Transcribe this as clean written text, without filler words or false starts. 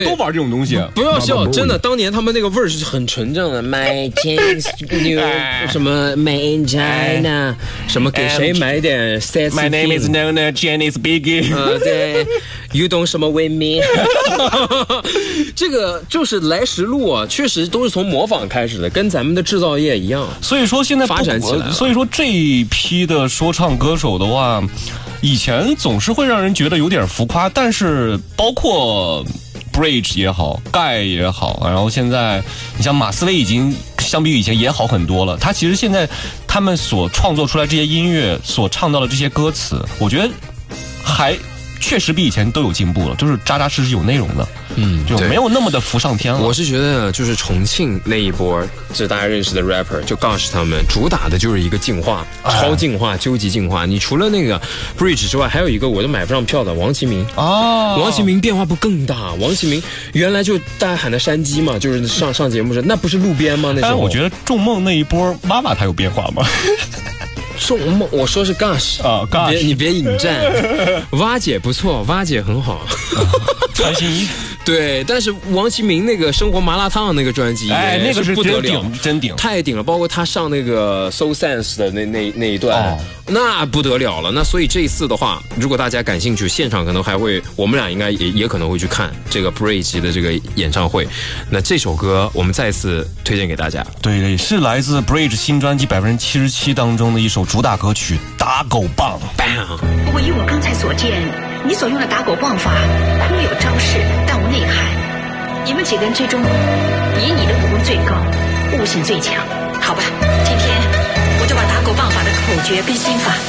都玩这种东西。 不要笑，真的，当年他们那个味儿是很纯正的。My Chinese New 什么 Made in China， 什么给谁买点 My name is Nona Chinese Biggie。 对 ，You don't 什么 with me 。这个就是来时路啊，确实都是从模仿开始的，跟咱们的制造业一样。 所以说现在发展起来了。 所以说这一批的说唱歌手的话，以前总是会让人觉得有点浮夸，但是包括 Bridge 也好，盖也好，然后现在你像马思唯已经相比以前也好很多了。他其实现在他们所创作出来这些音乐，所唱到的这些歌词，我觉得还确实比以前都有进步了，就是扎扎实实有内容的，就没有那么的浮上天了。 我是觉得就是重庆那一波，这大家认识的 rapper， 就 Gosh 他们主打的就是一个进化，超进化、究极进化。你除了那个 Bridge 之外，还有一个我都买不上票的王其明。王其明变化不更大？王其明原来就大家喊的山鸡嘛，就是上节目时那不是路边吗？那时候我觉得众梦那一波妈妈他有变化吗？ 众梦，我说是 Gosh 啊 ，Gosh， 你别引战。蛙姐不错，蛙姐很好。 穿新衣。 对，但是王其明那个生活麻辣烫那个专辑， 那个是不得了， 真顶， 太顶了。包括他上那个 So Sense 的那一段，那不得了了。那所以这一次的话，如果大家感兴趣，现场可能还会，我们俩应该也可能会去看这个 Bridge 的这个演唱会。那这首歌我们再次推荐给大家。 对，是来自 Bridge 新专辑77%当中的一首主打歌曲《打狗棒》。 不过以我刚才所见，你所用的打狗棒法空有招式，但无内涵。你们几个人最终以你的武功最高，悟性最强。好吧，今天我就把打狗棒法的口诀跟心法